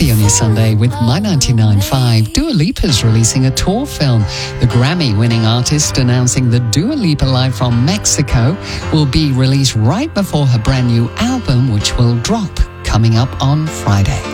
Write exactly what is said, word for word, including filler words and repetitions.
Party on your Sunday with My ninety-nine point five. Dua Lipa's releasing a tour film. The Grammy-winning artist announcing that Dua Lipa Live from Mexico will be released right before her brand new album, which will drop coming up on Friday.